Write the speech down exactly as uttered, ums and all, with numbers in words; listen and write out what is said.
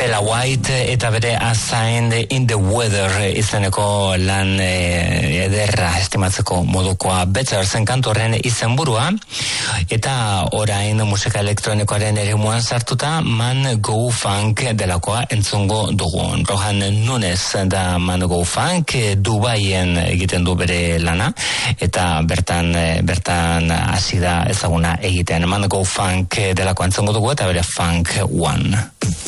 Stella White eta bere Assigned in the Weather izeneko lan e, ederra estimatzeko modukoa Better zen kantu horren izenburua, eta orain musika elektronikoaren eremuan sartuta Man Go Funk delakoa entzungo dugu. Rohan Nunes da Man Go Funk, Dubaien egiten du bere lana, eta bertan bertan hasi da ezaguna egiten. Man Go Funk delakoa entzungo dugu eta bere Funk One.